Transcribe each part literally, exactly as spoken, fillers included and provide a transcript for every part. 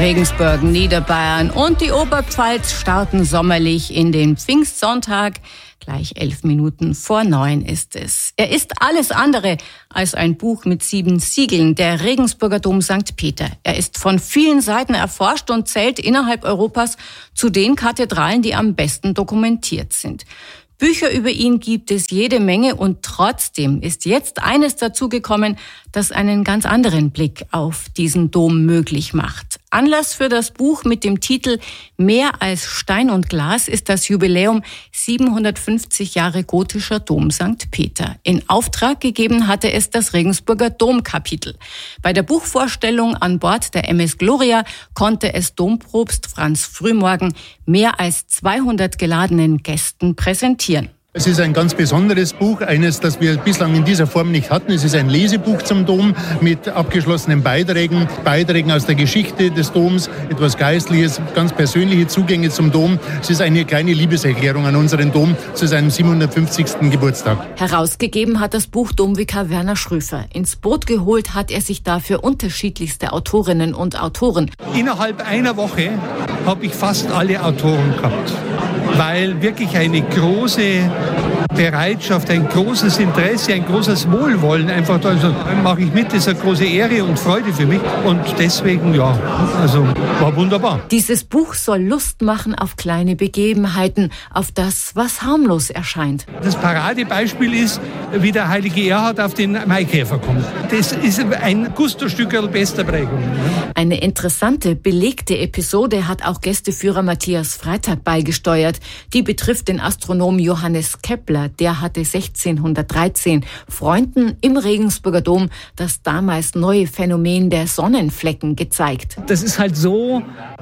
Regensburg, Niederbayern und die Oberpfalz starten sommerlich in den Pfingstsonntag. Gleich elf Minuten vor neun ist es. Er ist alles andere als ein Buch mit sieben Siegeln, der Regensburger Dom Sankt Peter. Er ist von vielen Seiten erforscht und zählt innerhalb Europas zu den Kathedralen, die am besten dokumentiert sind. Bücher über ihn gibt es jede Menge und trotzdem ist jetzt eines dazugekommen, das einen ganz anderen Blick auf diesen Dom möglich macht. Anlass für das Buch mit dem Titel Mehr als Stein und Glas ist das Jubiläum siebenhundertfünfzig Jahre gotischer Dom Sankt Peter. In Auftrag gegeben hatte es das Regensburger Domkapitel. Bei der Buchvorstellung an Bord der M S Gloria konnte es Dompropst Franz Frühmorgen mehr als zweihundert geladenen Gästen präsentieren. Es ist ein ganz besonderes Buch, eines, das wir bislang in dieser Form nicht hatten. Es ist ein Lesebuch zum Dom mit abgeschlossenen Beiträgen, Beiträgen aus der Geschichte des Doms, etwas Geistliches, ganz persönliche Zugänge zum Dom. Es ist eine kleine Liebeserklärung an unseren Dom zu seinem siebenhundertfünfzigsten Geburtstag. Herausgegeben hat das Buch Domvikar Werner Schröfer. Ins Boot geholt hat er sich dafür unterschiedlichste Autorinnen und Autoren. Innerhalb einer Woche habe ich fast alle Autoren gehabt, weil wirklich eine große Bereitschaft, ein großes Interesse, ein großes Wohlwollen einfach da. Also mache ich mit, das ist eine große Ehre und Freude für mich und deswegen, ja, also war wunderbar. Dieses Buch soll Lust machen auf kleine Begebenheiten, auf das, was harmlos erscheint. Das Paradebeispiel ist, wie der heilige Erhard auf den Maikäfer kommt. Das ist ein Gusto-Stückerl bester Prägung. Eine interessante, belegte Episode hat auch Gästeführer Matthias Freitag beigesteuert. Die betrifft den Astronomen Johannes Kepler. Der hatte sechzehnhundertdreizehn Freunden im Regensburger Dom das damals neue Phänomen der Sonnenflecken gezeigt. Das ist halt so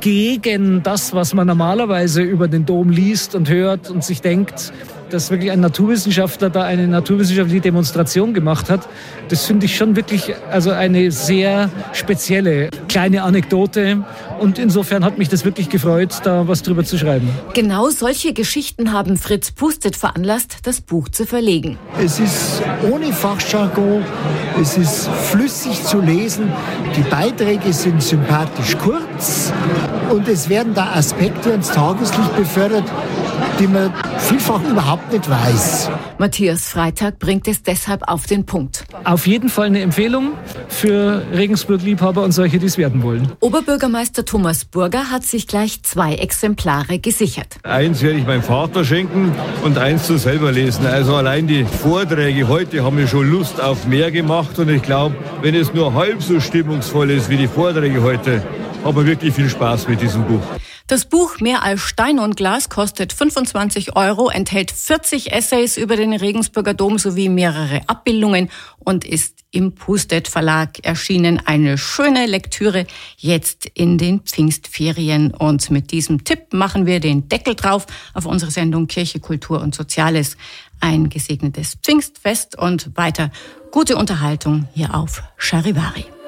gegen das, was man normalerweise über den Dom liest und hört und sich denkt, dass wirklich ein Naturwissenschaftler da eine naturwissenschaftliche Demonstration gemacht hat. Das finde ich schon wirklich also eine sehr spezielle kleine Anekdote. Und insofern hat mich das wirklich gefreut, da was drüber zu schreiben. Genau solche Geschichten haben Fritz Pustet veranlasst, das Buch zu verlegen. Es ist ohne Fachjargon, es ist flüssig zu lesen, die Beiträge sind sympathisch kurz und es werden da Aspekte ans Tageslicht befördert, die man vielfach überhaupt nicht weiß. Matthias Freitag bringt es deshalb auf den Punkt. Auf jeden Fall eine Empfehlung für Regensburg-Liebhaber und solche, die es werden wollen. Oberbürgermeister Thomas Burger hat sich gleich zwei Exemplare gesichert. Eins werde ich meinem Vater schenken und eins zu selber lesen. Also allein die Vorträge heute haben mir schon Lust auf mehr gemacht und ich glaube, wenn es nur halb so stimmungsvoll ist wie die Vorträge heute, haben wir wirklich viel Spaß mit diesem Buch. Das Buch Mehr als Stein und Glas kostet fünfundzwanzig Euro, enthält vierzig Essays über den Regensburger Dom sowie mehrere Abbildungen und ist im Pustet Verlag erschienen. Eine schöne Lektüre jetzt in den Pfingstferien. Und mit diesem Tipp machen wir den Deckel drauf auf unsere Sendung Kirche, Kultur und Soziales. Ein gesegnetes Pfingstfest und weiter gute Unterhaltung hier auf Charivari.